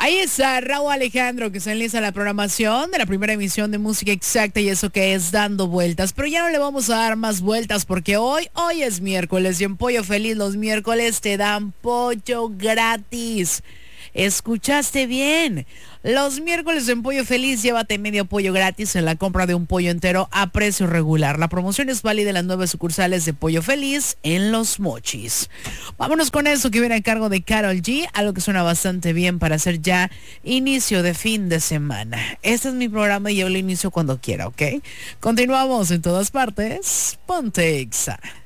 Ahí está Raúl Alejandro, que se enliza la programación de la primera emisión de Música Exacta, y eso que es Dando Vueltas. Pero ya no le vamos a dar más vueltas porque hoy es miércoles, y en Pollo Feliz los miércoles te dan pollo gratis. ¿Escuchaste bien? Los miércoles en Pollo Feliz, llévate medio pollo gratis en la compra de un pollo entero a precio regular. La promoción es válida en las 9 sucursales de Pollo Feliz en Los Mochis. Vámonos con eso que viene a cargo de Karol G, algo que suena bastante bien para hacer ya inicio de fin de semana. Este es mi programa y yo lo inicio cuando quiera, ¿ok? Continuamos en todas partes. Ponte Exa.